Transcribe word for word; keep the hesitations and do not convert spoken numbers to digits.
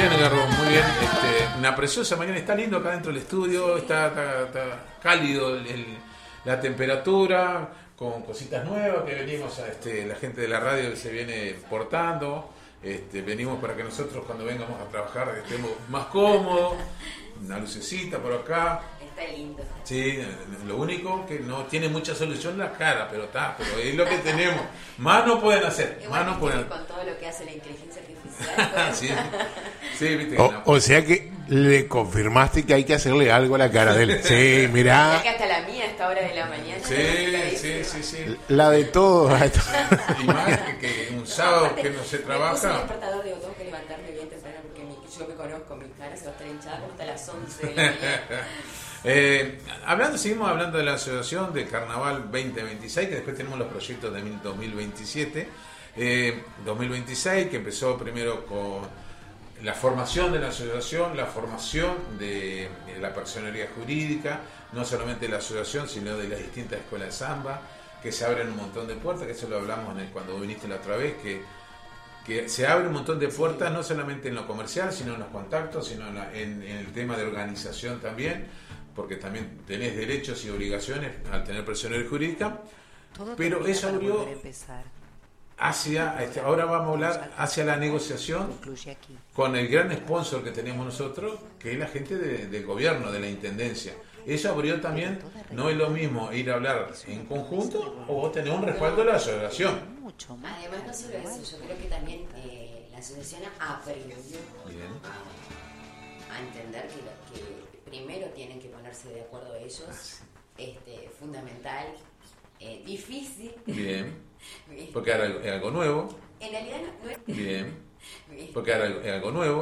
bien, Edgardo, muy bien. Este, una preciosa mañana, está lindo acá dentro del estudio, está, está, está cálido el, el, la temperatura, con cositas nuevas que venimos, a, este, la gente de la radio se viene portando, este, venimos para que nosotros cuando vengamos a trabajar estemos más cómodos, una lucecita por acá. Está lindo. Sí, lo único que no tiene mucha solución la cara, pero está, pero es lo que tenemos. Más no pueden hacer, Igual más no pueden. con todo lo que hace la inteligencia artificial. sí, sí, viste. O, No. o sea que le confirmaste que hay que hacerle algo a la cara de él. Sí, mirá. Ya que hasta la mía a esta hora de la mañana. Sí, sí, sí, sí. La de todos. Y más que, que un sábado Aparte, que no se Me puse el trabaja. despertador, digo, tengo que levantarme bien temprano porque mi, yo me conozco, mi cara se va a estar hinchada como hasta las once de la mañana. Eh, hablando, seguimos hablando de la asociación de Carnaval veinte veintiséis, que después tenemos los proyectos de dos mil veintisiete. Eh, dos mil veintiséis, que empezó primero con la formación de la asociación, la formación de, de la personería jurídica, no solamente de la asociación, sino de las distintas escuelas de samba, que se abren un montón de puertas, que eso lo hablamos en el, cuando viniste la otra vez, que, que se abre un montón de puertas, no solamente en lo comercial, sino en los contactos, sino en, la, en, en el tema de organización también, porque también tenés derechos y obligaciones al tener personería jurídica, Todo pero termina eso para abrió volver a empezar. hacia, este, ahora vamos a hablar hacia la negociación Concluye aquí. con el gran sponsor que tenemos nosotros, que es la gente de, del gobierno, de la intendencia. Eso abrió también, no es lo mismo ir a hablar en conjunto o tener un respaldo de la asociación. Mucho más. Además, no solo eso, yo creo que también eh, la asociación aprendió Bien. a, a entender que, lo- que primero tienen que ponerse de acuerdo ellos, este, fundamental, eh, difícil. Bien, porque era algo, es algo nuevo. En realidad no, no es... Bien, porque era algo, es algo nuevo.